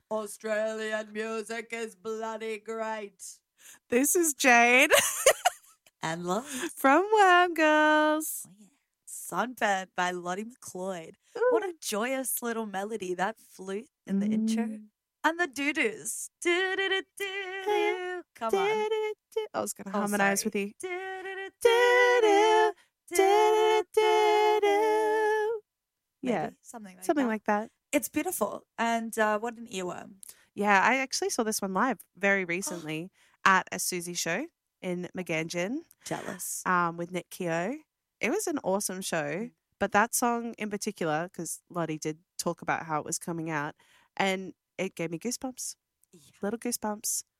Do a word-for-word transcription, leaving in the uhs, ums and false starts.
Australian music is bloody great. This is Jade And Lois. from Worm Girls. Oh, yeah. Sunburnt by Lottie McLeod. Ooh. What a joyous little melody, that flute in the intro. Mm. And the doo-doos. Do-do-do-do-do. Come on. Du-du-du. I was going to Oh, harmonise sorry. with you. Do-do-do-do-do. Du-du-du-du. Yeah, Maybe, something like something that. like that. It's beautiful. And uh, what an earworm. Yeah, I actually saw this one live very recently at a Susie show in Magangin Jealous. um, with Nick Keogh. It was an awesome show, but that song in particular, because Lottie did talk about how it was coming out, and it gave me goosebumps, Yeah. little goosebumps.